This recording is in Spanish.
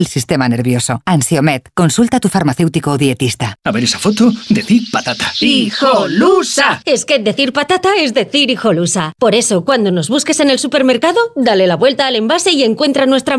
el sistema nervioso. Ansiomed, consulta a tu farmacéutico o dietista. A ver esa foto, decir patata. ¡Hijolusa! Es que decir patata es decir hijolusa. Por eso, cuando nos busques en el supermercado, dale la vuelta al envase y encuentra nuestra